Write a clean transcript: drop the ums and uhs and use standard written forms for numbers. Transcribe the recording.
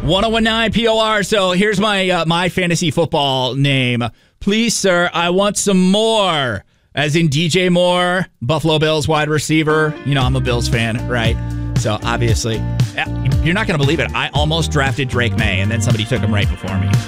1019 POR. So here's my fantasy football name. Please, sir, I want some more. As in DJ Moore, Buffalo Bills wide receiver. You know, I'm a Bills fan, right? So obviously, you're not going to believe it. I almost drafted Drake May, and then somebody took him right before me.